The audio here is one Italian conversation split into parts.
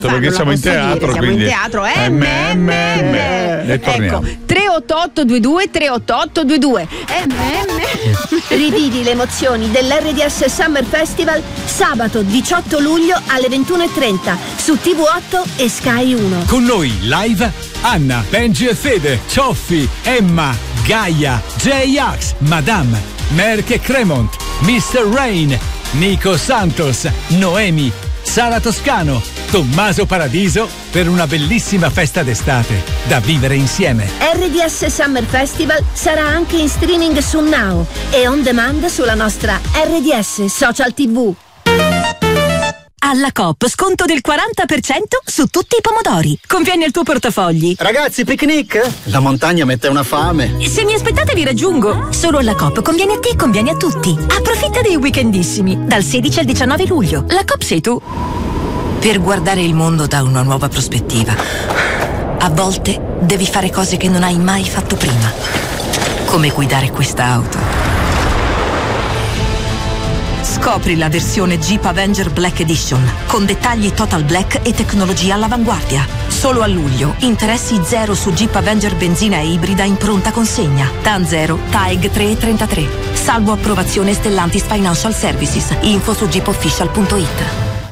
Perché siamo in teatro, siamo quindi in teatro. Ecco, 38822 38822. Rivivi le emozioni dell'RDS Summer Festival sabato 18 luglio alle 21:30 su TV8 e Sky 1. Con noi live Anna, Benji e Fede, Cioffi, Emma, Gaia, J-Ax, Madame, Merck e Cremont, Mr. Rain, Nico Santos, Noemi, Sara Toscano, Tommaso Paradiso per una bellissima festa d'estate da vivere insieme. RDS Summer Festival sarà anche in streaming su Now e on demand sulla nostra RDS Social TV. Alla Coop sconto del 40% su tutti i pomodori. Conviene il tuo portafogli. Ragazzi, picnic? La montagna mette una fame. Se mi aspettate vi raggiungo. Solo alla Coop conviene a te, conviene a tutti. Approfitta dei weekendissimi dal 16 al 19 luglio. La Coop sei tu. Per guardare il mondo da una nuova prospettiva, a volte devi fare cose che non hai mai fatto prima. Come guidare questa auto. Scopri la versione Jeep Avenger Black Edition con dettagli Total Black e tecnologia all'avanguardia. Solo a luglio, interessi zero su Jeep Avenger benzina e ibrida in pronta consegna. TAN 0, TAEG 3,33. Salvo approvazione Stellantis Financial Services. Info su jeepofficial.it.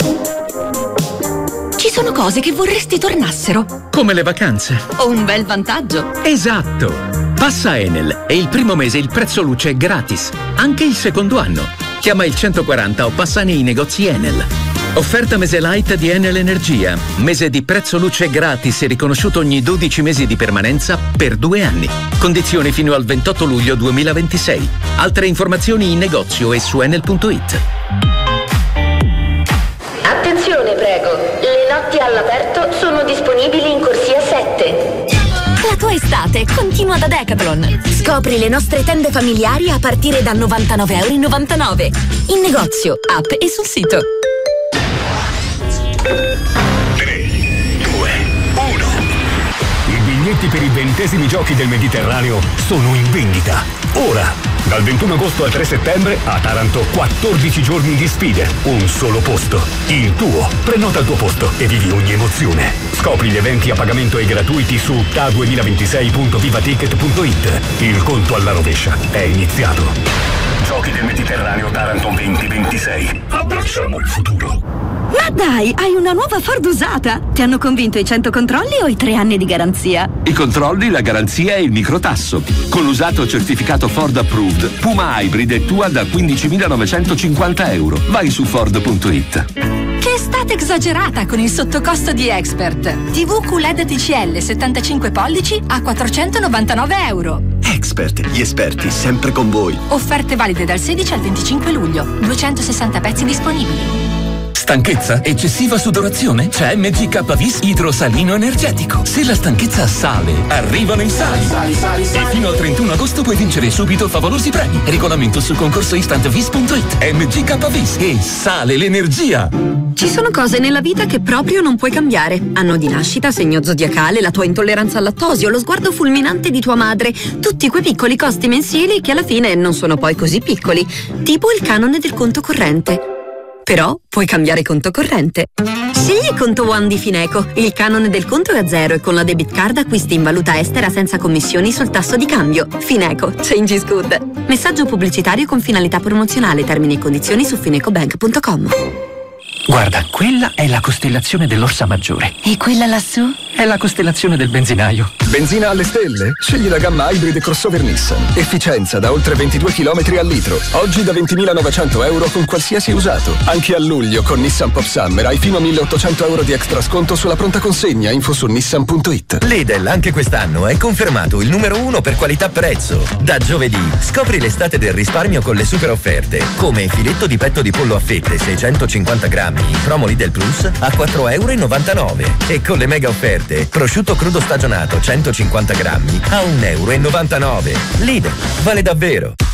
Ci sono cose che vorresti tornassero. Come le vacanze. O un bel vantaggio. Esatto. Passa Enel e il primo mese il prezzo luce è gratis. Anche il secondo anno. Chiama il 140 o passa nei negozi Enel. Offerta mese light di Enel Energia. Mese di prezzo luce gratis e riconosciuto ogni 12 mesi di permanenza per 2 anni. Condizioni fino al 28 luglio 2026. Altre informazioni in negozio e su enel.it. Attenzione, prego. Le notti all'aperto sono disponibili in corsia 7. La tua estate continua da Decathlon. Scopri le nostre tende familiari a partire da €99,99. In negozio, app e sul sito. 3, 2, 1. I biglietti per i 20esimi giochi del Mediterraneo sono in vendita. Ora! Dal 21 agosto al 3 settembre a Taranto 14 giorni di sfide, un solo posto, il tuo. Prenota il tuo posto e vivi ogni emozione. Scopri gli eventi a pagamento e gratuiti su ta2026.vivaticket.it. Il conto alla rovescia è iniziato. Giochi del Mediterraneo Taranto 2026. Abbracciamo il futuro. Ma dai, hai una nuova Ford usata! Ti hanno convinto i 100 controlli o i 3 anni di garanzia? I controlli, la garanzia e il microtasso. Con l'usato certificato Ford Approved, Puma Hybrid è tua da €15.950. Vai su Ford.it. Che estate esagerata con il sottocosto di Expert. TV QLED TCL 75 pollici a €499. Expert, gli esperti sempre con voi. Offerte valide dal 16 al 25 luglio. 260 pezzi disponibili. Stanchezza? Eccessiva sudorazione? C'è MGK-Vis idrosalino energetico. Se la stanchezza sale, arrivano i sali. E fino al 31 agosto puoi vincere subito favolosi premi. Regolamento sul concorso instantvis.it. MGK-Vis e sale l'energia. Ci sono cose nella vita che proprio non puoi cambiare. Anno di nascita, segno zodiacale, la tua intolleranza al lattosio, lo sguardo fulminante di tua madre. Tutti quei piccoli costi mensili che alla fine non sono poi così piccoli. Tipo il canone del conto corrente. Però puoi cambiare conto corrente. Scegli Conto One di Fineco. Il canone del conto è a zero e con la debit card acquisti in valuta estera senza commissioni sul tasso di cambio. Fineco, change is good. Messaggio pubblicitario con finalità promozionale. Termini e condizioni su finecobank.com. Guarda, quella è la costellazione dell'Orsa Maggiore. E quella lassù? È la costellazione del benzinaio. Benzina alle stelle? Scegli la gamma Hybrid crossover Nissan. Efficienza da oltre 22 km al litro. Oggi da €20.900 con qualsiasi usato. Anche a luglio con Nissan Pop Summer hai fino a €1.800 di extra sconto sulla pronta consegna. Info su nissan.it. Lidl anche quest'anno è confermato il numero 1 per qualità-prezzo. Da giovedì scopri l'estate del risparmio con le super offerte. Come filetto di petto di pollo a fette 650 grammi in promo Lidl Plus a €4,99 e con le mega offerte prosciutto crudo stagionato 150 grammi a €1,99. Lidl, vale davvero.